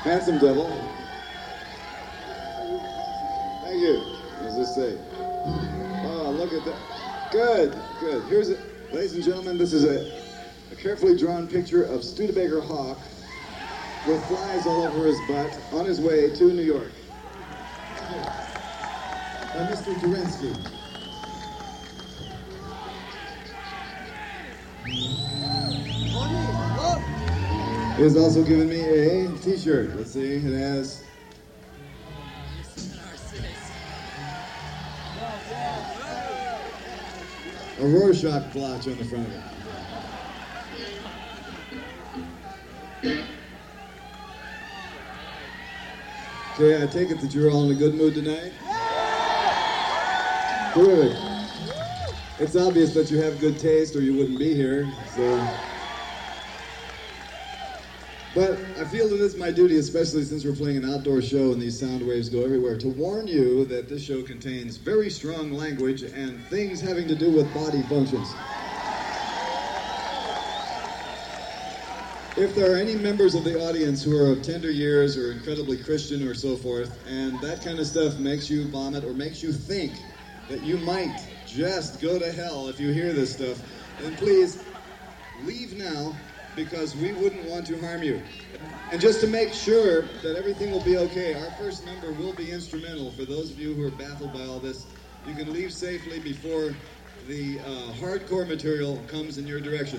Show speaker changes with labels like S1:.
S1: Handsome devil. Thank you. What does this say? Oh, look at that. Good, good. Here's it. Ladies and gentlemen, this is a carefully drawn picture of Studebaker Hawk with flies all over his butt on his way to New York. By Mr. Durensky. He has also given me a t-shirt. Let's see, it has a Rorschach blotch on the front of it. Okay, I take it that you're all in a good mood tonight? Good. It's obvious that you have good taste or you wouldn't be here, so... But I feel that it's my duty, especially since we're playing an outdoor show and these sound waves go everywhere, to warn you that this show contains very strong language and things having to do with body functions. If there are any members of the audience who are of tender years or incredibly Christian or so forth, and that kind of stuff makes you vomit or makes you think that you might just go to hell if you hear this stuff, then please leave now, because we wouldn't want to harm you. And just to make sure that everything will be okay, our first number will be instrumental. For those of you who are baffled by all this, you can leave safely before the hardcore material comes in your direction.